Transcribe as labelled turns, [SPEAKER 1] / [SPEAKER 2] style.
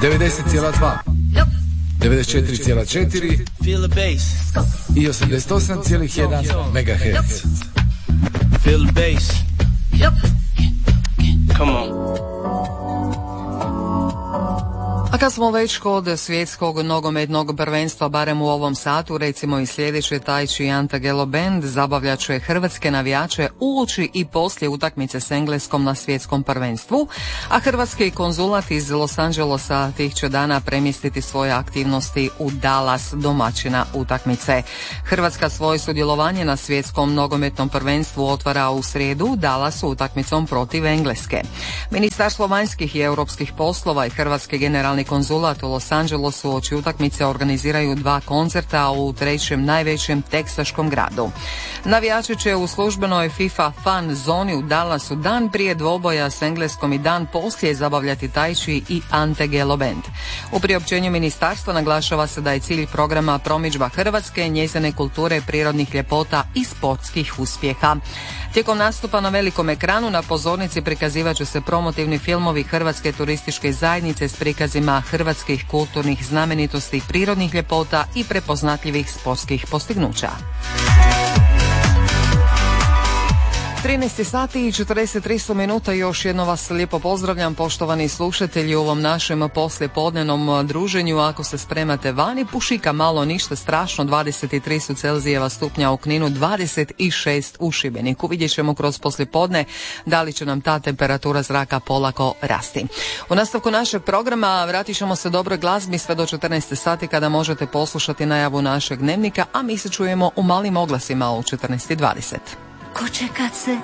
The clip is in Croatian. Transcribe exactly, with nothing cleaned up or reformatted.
[SPEAKER 1] devedeset zarez dva, devedeset četiri zarez četiri i osamdeset osam zarez jedan megaherca.
[SPEAKER 2] Feel the bass. Come on.
[SPEAKER 3] A kad smo već kod svjetskog nogometnog prvenstva, barem u ovom satu, recimo i sljedeće, Tai Chi Ante Gelo Band zabavljat će hrvatske navijače uoči i poslije utakmice s Engleskom na svjetskom prvenstvu, a hrvatski konzulat iz Los Angelesa tih će dana premjestiti svoje aktivnosti u Dallas, domaćina utakmice. Hrvatska svoje sudjelovanje na svjetskom nogometnom prvenstvu otvara u srijedu u Dallasu utakmicom protiv Engleske. Ministarstvo vanjskih i europskih poslova i hrvatski generalni konzulat u Los Angelesu uoči utakmice organiziraju dva koncerta u trećem najvećem teksaškom gradu. Navijači će u službenoj FIFA fan zoni u Dallasu dan prije dvoboja s Engleskom i dan poslije zabavljati Tai Chi i Ante Gelo Band. U priopćenju ministarstva naglašava se da je cilj programa promidžba Hrvatske, njezine kulture, prirodnih ljepota i sportskih uspjeha. Tijekom nastupa na velikom ekranu na pozornici prikazivat će se promotivni filmovi Hrvatske turističke zajednice s prikazima hrvatskih kulturnih znamenitosti, prirodnih ljepota i prepoznatljivih sportskih postignuća. trinaest sati i četrdeset tri minuta, još jedno vas lijepo pozdravljam, poštovani slušatelji, u ovom našem poslijepodnevnom druženju. Ako se spremate vani, pušika malo, ništa strašno, dvadeset tri su Celzijeva stupnja u Kninu, dvadeset šest u Šibeniku. Vidjet ćemo kroz poslijepodne da li će nam ta temperatura zraka polako rasti. U nastavku našeg programa vratit ćemo se dobroj glazbi sve do četrnaest sati, kada možete poslušati najavu našeg dnevnika, a mi se čujemo u malim oglasima u četrnaest dvadeset.
[SPEAKER 4] Ko će kad se